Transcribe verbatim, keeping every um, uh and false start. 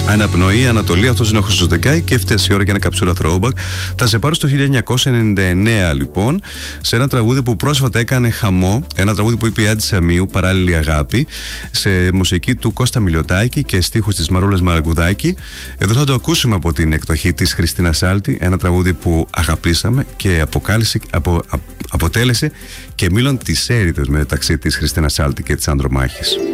Αναπνοή, Ανατολή, αυτός είναι ο Χρυσοτεκάη και έφτασε η ώρα για ένα καψούρα throwback. Θα σε πάρω στο χίλια εννιακόσια ενενήντα εννέα λοιπόν, σε ένα τραγούδι που πρόσφατα έκανε χαμό, ένα τραγούδι που είπε η Άντι Σαμίου, Παράλληλη Αγάπη, σε μουσική του Κώστα Μιλιοτάκη και στίχους της Μαρούλας Μαραγκουδάκη. Εδώ θα το ακούσουμε από την εκδοχή της Χριστίνα Σάλτη, ένα τραγούδι που αγαπήσαμε και αποκάλυψε, απο, απο, αποτέλεσε και μήλον της έρηδος μεταξύ της Χριστίνα Σάλτη και της Ανδρομάχης.